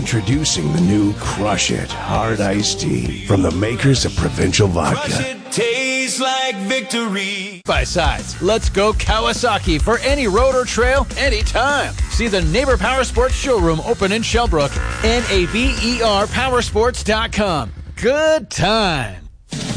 Introducing the new Crush It Hard Iced Tea from the makers of Provincial Vodka. Crush it, tastes like victory. By sides, let's go Kawasaki for any road or trail, anytime. See the Neighbor Power Sports showroom open in Shellbrook. NAVERpowersports.com. Good time.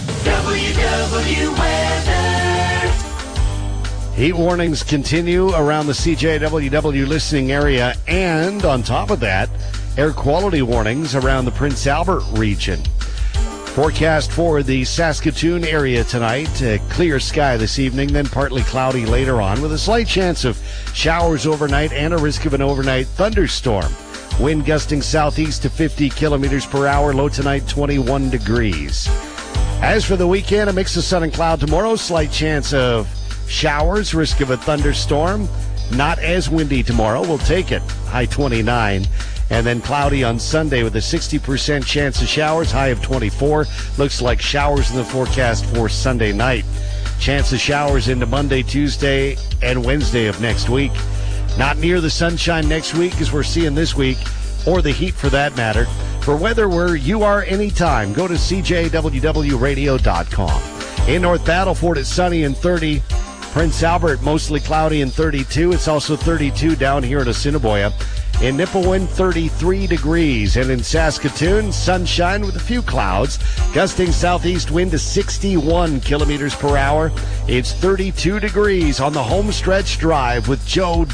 WW Weather. Heat warnings continue around the CJWW listening area, and on top of that, air quality warnings around the Prince Albert region. Forecast for the Saskatoon area tonight, clear sky this evening, then partly cloudy later on with a slight chance of showers overnight and a risk of an overnight thunderstorm. Wind gusting southeast to 50 kilometers per hour, low tonight 21 degrees. As for the weekend, a mix of sun and cloud tomorrow, slight chance of showers, risk of a thunderstorm. Not as windy tomorrow, we'll take it, high 29. And then cloudy on Sunday with a 60% chance of showers, high of 24. Looks like showers in the forecast for Sunday night. Chance of showers into Monday, Tuesday, and Wednesday of next week. Not near the sunshine next week as we're seeing this week, or the heat for that matter. For weather where you are anytime, go to CJWWRadio.com. In North Battleford, it's sunny and 30. Prince Albert, mostly cloudy and 32. It's also 32 down here in Assiniboia. In Nipawin, 33 degrees. And in Saskatoon, sunshine with a few clouds. Gusting southeast wind to 61 kilometers per hour. It's 32 degrees on the home stretch drive with Joe